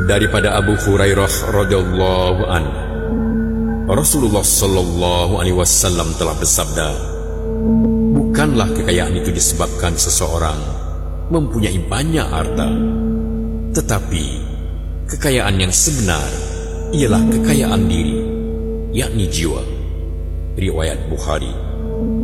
Daripada Abu Hurairah radhiyallahu anhu, Rasulullah sallallahu alaihi wasallam telah bersabda, bukanlah kekayaan itu disebabkan seseorang mempunyai banyak harta, tetapi kekayaan yang sebenar ialah kekayaan diri, yakni jiwa. Riwayat Bukhari.